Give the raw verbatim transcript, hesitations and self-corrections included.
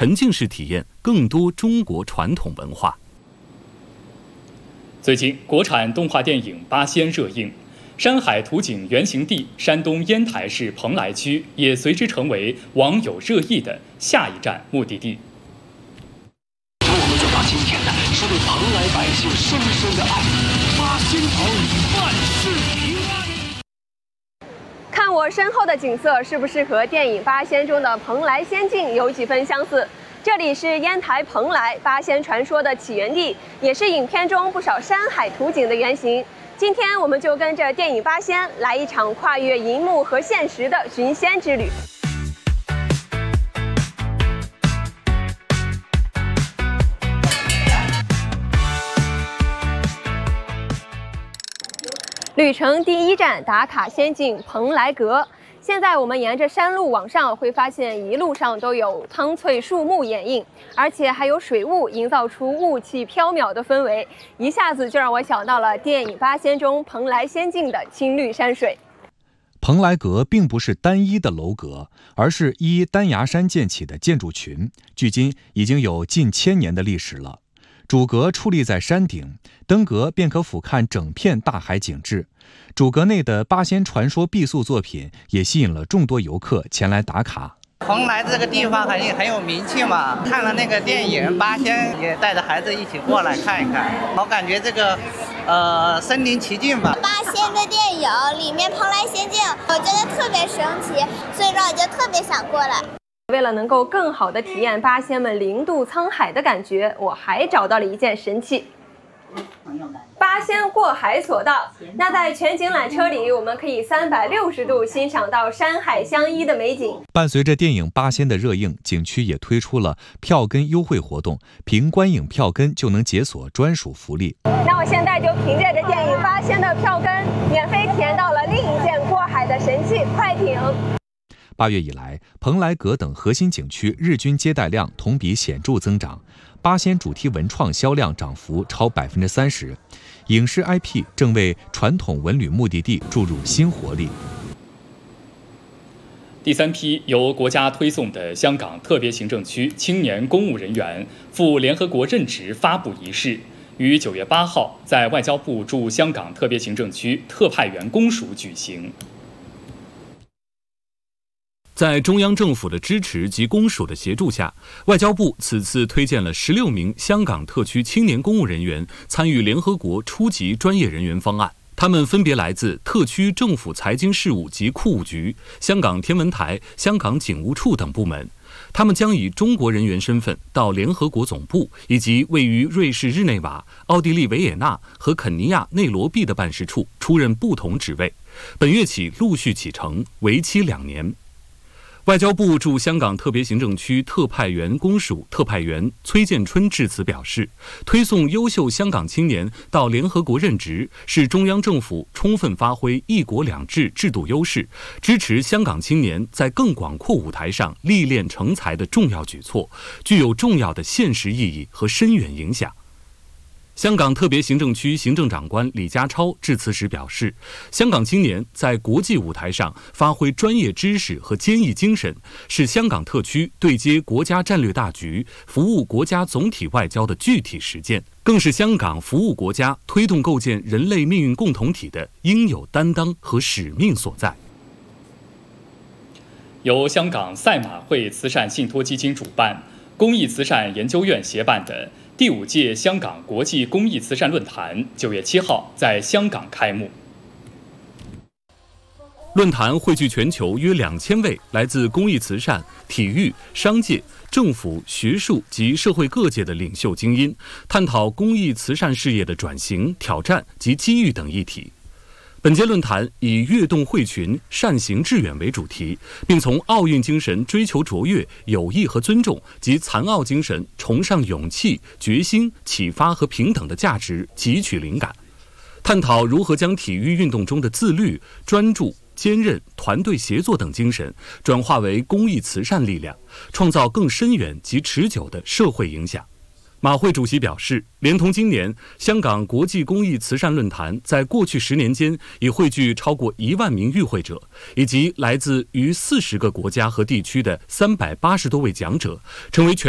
沉浸式体验更多中国传统文化。最近，国产动画电影《八仙》热映，山海图景原型地山东烟台市蓬莱区也随之成为网友热议的下一站目的地。 我们走到今天的是对蓬莱百姓深深的爱，八仙桃李，万事平安。 看我身后的景色，是不是和电影《八仙》中的蓬莱仙境有几分相似？这里是烟台蓬莱八仙传说的起源地，也是影片中不少山海图景的原型。今天我们就跟着电影《八仙》来一场跨越银幕和现实的寻仙之旅。旅程第一站打卡仙境蓬莱阁。现在我们沿着山路往上，会发现一路上都有苍翠树木掩映，而且还有水雾，营造出雾气飘渺的氛围，一下子就让我想到了电影《八仙》中蓬莱仙境的青绿山水。 蓬莱阁并不是单一的楼阁，而是依丹崖山建起的建筑群，距今已经有近千年的历史了。主阁矗立在山顶，登阁便可俯瞰整片大海景致。主阁内的八仙传说必塑作品也吸引了众多游客前来打卡。 蓬莱这个地方很很有名气嘛，看了那个电影《八仙》，也带着孩子一起过来看一看。我感觉这个，呃，身临其境吧。 八仙的电影里面蓬莱仙境，我觉得特别神奇，所以说我就特别想过来。 为了能够更好地体验八仙们零度沧海的感觉，我还找到了一件神器。八仙过海索道，那在全景缆车里，我们可以三百六十度欣赏到山海相依的美景。 伴随着电影《八仙》的热映，景区也推出了票根优惠活动，凭观影票根就能解锁专属福利。 那我现在就凭借着电影《八仙》的票根，免费体验到了另一件过海的神器——快艇。 八月以来，蓬莱阁等核心景区日均接待量同比显著增长，八仙主题文创销量涨幅超百分之三十，影视 I P 正为传统文旅目的地注入新活力。 第三批由国家推送的香港特别行政区青年公务人员赴联合国任职发布仪式，于九月八号在外交部驻香港特别行政区特派员公署举行。在中央政府的支持及公署的协助下，外交部此次推荐了十六名香港特区青年公务人员参与联合国初级专业人员方案。他们分别来自特区政府财经事务及库务局、香港天文台、香港警务处等部门。他们将以中国人员身份到联合国总部以及位于瑞士日内瓦、奥地利维也纳和肯尼亚内罗毕的办事处出任不同职位。本月起陆续启程，为期两年。外交部驻香港特别行政区特派员公署特派员崔建春致辞表示，推送优秀香港青年到联合国任职，是中央政府充分发挥一国两制制度优势，支持香港青年在更广阔舞台上历练成才的重要举措，具有重要的现实意义和深远影响。香港特别行政区行政长官李家超致辞时表示，香港青年在国际舞台上发挥专业知识和坚毅精神，是香港特区对接国家战略大局、服务国家总体外交的具体实践，更是香港服务国家、推动构建人类命运共同体的应有担当和使命所在。由香港赛马会慈善信托基金主办、公益慈善研究院协办的第五届香港国际公益慈善论坛九月七号在香港开幕。论坛汇聚全球约两千位来自公益慈善、体育、商界、政府、学术及社会各界的领袖精英，探讨公益慈善事业的转型、挑战及机遇等议题。本届论坛以跃动汇群、善行致远为主题，并从奥运精神追求卓越、友谊和尊重及残奥精神崇尚勇气、决心、启发和平等的价值汲取灵感，探讨如何将体育运动中的自律、专注、坚韧、团队协作等精神转化为公益慈善力量，创造更深远及持久的社会影响。马会主席表示，连同今年香港国际公益慈善论坛在过去十年间已汇聚超过一万名与会者，以及来自逾四十个国家和地区的三百八十多位讲者，成为全